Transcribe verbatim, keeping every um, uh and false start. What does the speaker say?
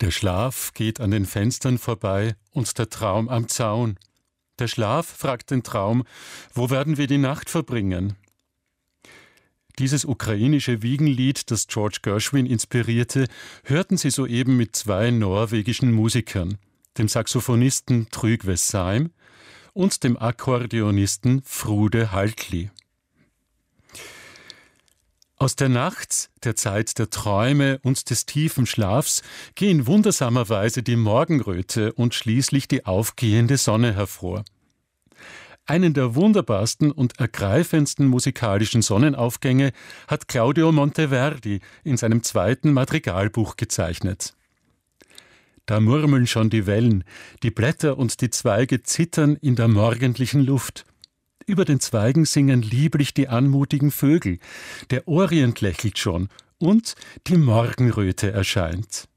Der Schlaf geht an den Fenstern vorbei und der Traum am Zaun. Der Schlaf fragt den Traum, wo werden wir die Nacht verbringen? Dieses ukrainische Wiegenlied, das George Gershwin inspirierte, hörten Sie soeben mit zwei norwegischen Musikern, dem Saxophonisten Trygve Seim und dem Akkordeonisten Frode Haltli. Aus der Nacht, der Zeit der Träume und des tiefen Schlafs gehen wundersamerweise die Morgenröte und schließlich die aufgehende Sonne hervor. Einen der wunderbarsten und ergreifendsten musikalischen Sonnenaufgänge hat Claudio Monteverdi in seinem zweiten Madrigalbuch gezeichnet. Da murmeln schon die Wellen, die Blätter und die Zweige zittern in der morgendlichen Luft. Über den Zweigen singen lieblich die anmutigen Vögel, der Orient lächelt schon und die Morgenröte erscheint.